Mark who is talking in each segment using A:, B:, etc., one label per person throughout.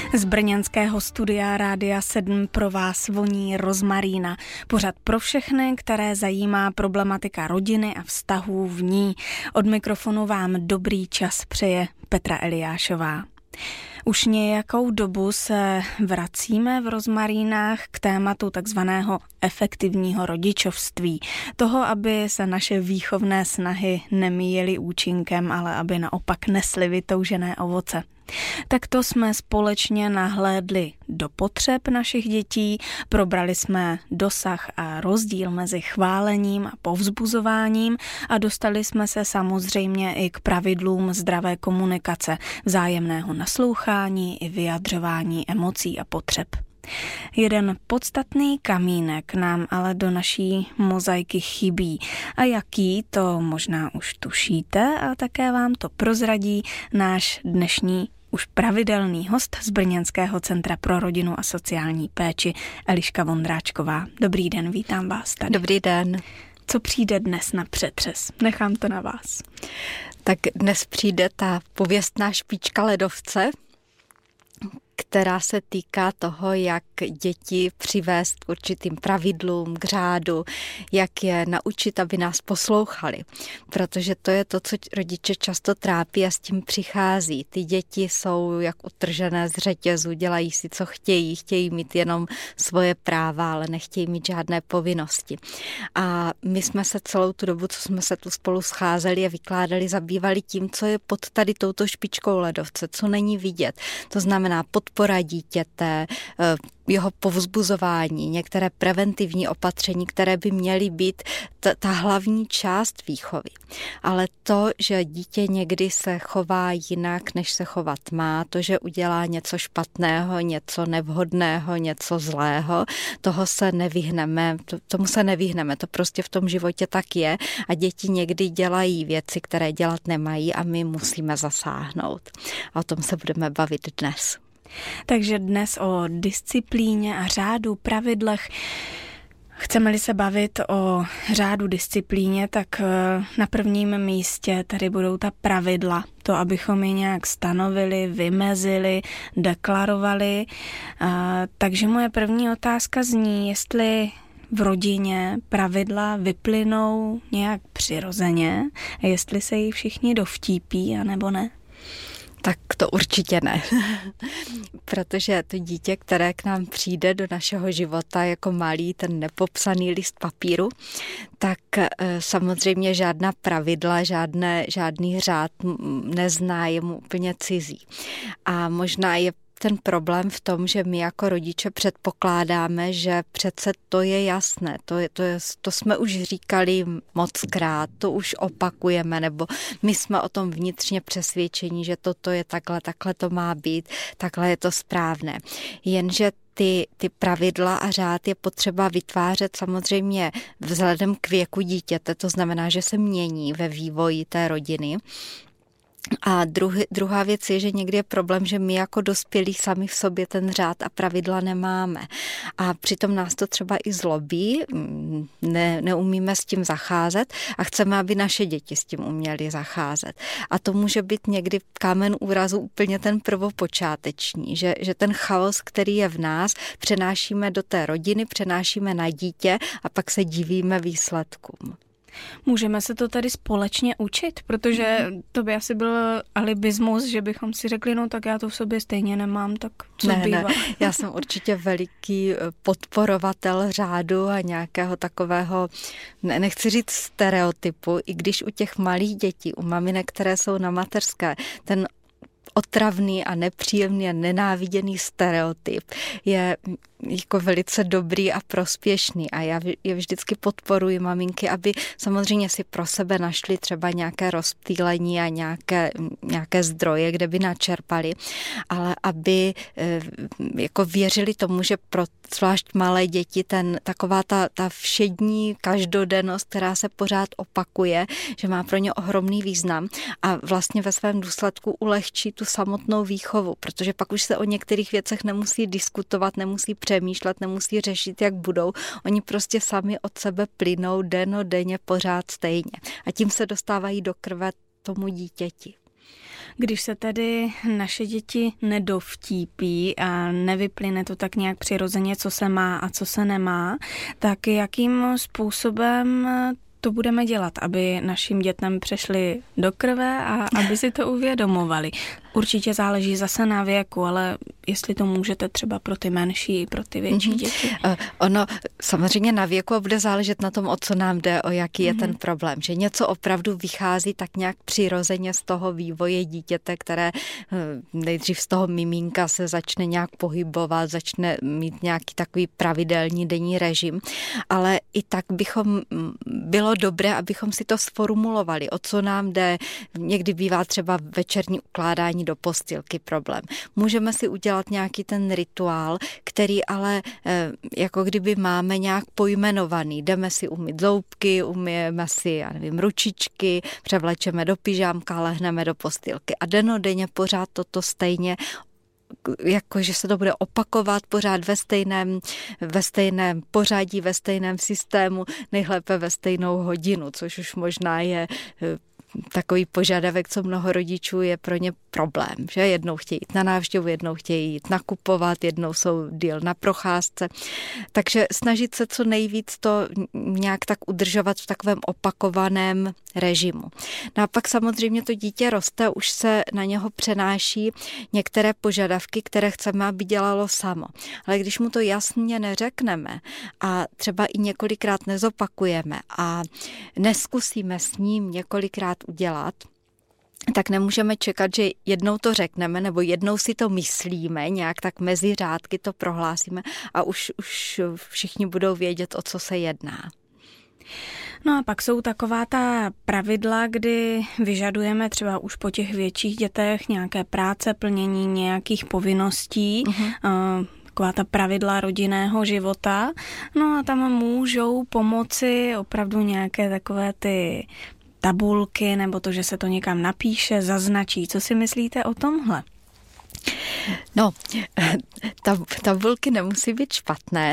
A: Z brněnského studia Rádia 7 pro vás voní rozmarína. Pořad pro všechny, které zajímá problematika rodiny a vztahů v ní. Od mikrofonu vám dobrý čas přeje Petra Eliášová. Už nějakou dobu se vracíme v rozmarínách k tématu takzvaného efektivního rodičovství. Toho, aby se naše výchovné snahy nemíjely účinkem, ale aby naopak nesly vytoužené ovoce. Takto jsme společně nahlédli do potřeb našich dětí, probrali jsme dosah a rozdíl mezi chválením a povzbuzováním a dostali jsme se samozřejmě i k pravidlům zdravé komunikace, vzájemného naslouchání i vyjadřování emocí a potřeb. Jeden podstatný kamínek nám ale do naší mozaiky chybí. A jaký, to možná už tušíte a také vám to prozradí náš dnešní už pravidelný host z Brněnského centra pro rodinu a sociální péči Eliška Vondráčková. Dobrý den, vítám vás tady.
B: Dobrý den.
A: Co přijde dnes na přetřes? Nechám to na vás.
B: Tak dnes přijde ta pověstná špička ledovce, která se týká toho, jak děti přivést k určitým pravidlům, k řádu, jak je naučit, aby nás poslouchali. Protože to je to, co rodiče často trápí a s tím přichází. Ty děti jsou jak utržené z řetězu, dělají si, co chtějí mít jenom svoje práva, ale nechtějí mít žádné povinnosti. A my jsme se celou tu dobu, co jsme se tu spolu scházeli a vykládali, zabývali tím, co je pod tady touto špičkou ledovce, co není vidět. To znamená podpora dítěte, jeho povzbuzování, některé preventivní opatření, které by měly být ta hlavní část výchovy. Ale to, že dítě někdy se chová jinak, než se chovat má, to, že udělá něco špatného, něco nevhodného, něco zlého, tomu se nevyhneme, to prostě v tom životě tak je a děti někdy dělají věci, které dělat nemají a my musíme zasáhnout. A o tom se budeme bavit dnes.
A: Takže dnes o disciplíně a řádu, pravidlech. Chceme-li se bavit o řádu, disciplíně, tak na prvním místě tady budou ta pravidla. To, abychom je nějak stanovili, vymezili, deklarovali. Takže moje první otázka zní, jestli v rodině pravidla vyplynou nějak přirozeně a jestli se jí všichni dovtípí, anebo ne.
B: Tak to určitě ne, protože to dítě, které k nám přijde do našeho života jako malý, ten nepopsaný list papíru, tak samozřejmě žádná pravidla, žádný řád nezná, je mu úplně cizí. A možná je ten problém v tom, že my jako rodiče předpokládáme, že přece to je jasné, to jsme už říkali mockrát, to už opakujeme, nebo my jsme o tom vnitřně přesvědčení, že toto je takhle to má být, takhle je to správné. Jenže ty pravidla a řád je potřeba vytvářet samozřejmě vzhledem k věku dítěte, to znamená, že se mění ve vývoji té rodiny. A druhá věc je, že někdy je problém, že my jako dospělí sami v sobě ten řád a pravidla nemáme. A přitom nás to třeba i zlobí, neumíme s tím zacházet a chceme, aby naše děti s tím uměly zacházet. A to může být někdy kámen úrazu úplně ten prvopočáteční, že ten chaos, který je v nás, přenášíme do té rodiny, přenášíme na dítě a pak se divíme výsledkům.
A: Můžeme se to tady společně učit, protože to by asi byl alibismus, že bychom si řekli, no tak já to v sobě stejně nemám, tak co bývá.
B: Ne, já jsem určitě veliký podporovatel řádu a nějakého takového, nechci říct stereotypu, i když u těch malých dětí, u maminek, které jsou na mateřské, ten otravný a nepříjemný a nenáviděný stereotyp je jako velice dobrý a prospěšný a já je vždycky podporuji maminky, aby samozřejmě si pro sebe našli třeba nějaké rozptýlení a nějaké zdroje, kde by načerpali, ale aby jako věřili tomu, že pro zvlášť malé děti taková ta všední každodennost, která se pořád opakuje, že má pro ně ohromný význam a vlastně ve svém důsledku ulehčí tu samotnou výchovu, protože pak už se o některých věcech nemusí diskutovat, nemusí přemýšlet, nemusí řešit, jak budou. Oni prostě sami od sebe plynou denně pořád stejně. A tím se dostávají do krve tomu dítěti.
A: Když se tedy naše děti nedovtípí a nevyplyne to tak nějak přirozeně, co se má a co se nemá, tak jakým způsobem to budeme dělat, aby našim dětem přešly do krve a aby si to uvědomovali? Určitě záleží zase na věku, ale jestli to můžete třeba pro ty menší i pro ty větší děti.
B: Ono samozřejmě na věku a bude záležet na tom, o co nám jde, o jaký je ten problém. Že něco opravdu vychází tak nějak přirozeně z toho vývoje dítěte, které nejdřív z toho miminka se začne nějak pohybovat, začne mít nějaký takový pravidelný denní režim, ale i tak bylo dobré, abychom si to sformulovali, o co nám jde. Někdy bývá třeba večerní ukládání do postýlky problém. Můžeme si udělat nějaký ten rituál, který ale jako kdyby máme nějak pojmenovaný. Jdeme si umýt zoubky, umyjeme si, já nevím, ručičky, převlečeme do pyžámka, lehneme do postýlky. A dennodenně pořád toto stejně, jakože se to bude opakovat pořád ve stejném pořadí, ve stejném systému, nejlépe ve stejnou hodinu, což už možná je takový požadavek, co mnoho rodičů je pro ně problém, že jednou chtějí jít na návštěvu, jednou chtějí jít nakupovat, jednou jsou díl na procházce. Takže snažit se co nejvíc to nějak tak udržovat v takovém opakovaném režimu. No a pak samozřejmě to dítě roste, už se na něho přenáší některé požadavky, které chceme, aby dělalo samo. Ale když mu to jasně neřekneme a třeba i několikrát nezopakujeme a neskusíme s ním několikrát udělat, tak nemůžeme čekat, že jednou to řekneme nebo jednou si to myslíme, nějak tak mezi řádky to prohlásíme a už všichni budou vědět, o co se jedná.
A: No a pak jsou taková ta pravidla, kdy vyžadujeme třeba už po těch větších dětech nějaké práce, plnění nějakých povinností, taková ta pravidla rodinného života. No a tam můžou pomoci opravdu nějaké takové ty tabulky nebo to, že se to někam napíše, zaznačí. Co si myslíte o tomhle?
B: No, tabulky nemusí být špatné,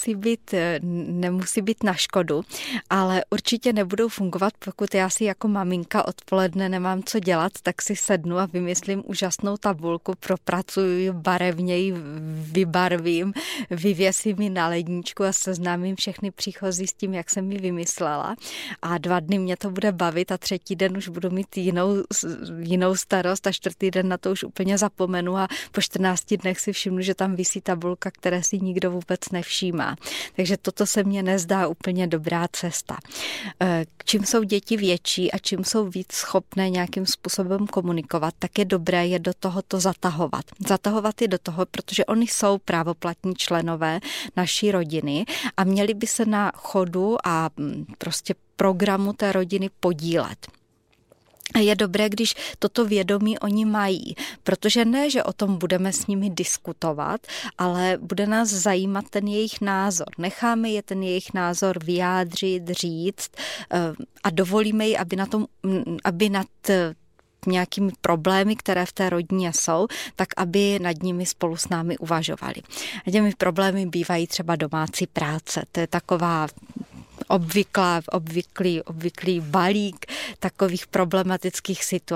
B: nemusí být na škodu, ale určitě nebudou fungovat, pokud já si jako maminka odpoledne nemám co dělat, tak si sednu a vymyslím úžasnou tabulku, propracuju barevněji, vybarvím, vyvěsím ji na ledničku a seznámím všechny příchozí s tím, jak jsem ji vymyslela. A 2 dny mě to bude bavit a 3. den už budu mít jinou starost a 4. den na to už úplně zapomenu a po 14 dnech si všimnu, že tam visí tabulka, které si nikdo vůbec nevšímá. Takže toto se mně nezdá úplně dobrá cesta. Čím jsou děti větší a čím jsou víc schopné nějakým způsobem komunikovat, tak je dobré je do tohoto zatahovat. Zatahovat je do toho, protože oni jsou právoplatní členové naší rodiny a měli by se na chodu a prostě programu té rodiny podílet. A je dobré, když toto vědomí oni mají, protože ne, že o tom budeme s nimi diskutovat, ale bude nás zajímat ten jejich názor. Necháme je ten jejich názor vyjádřit, říct a dovolíme jí, aby nad nějakými problémy, které v té rodině jsou, tak aby nad nimi spolu s námi uvažovali. A těmi problémy bývají třeba domácí práce. To je taková obvyklý balík takových problematických situací.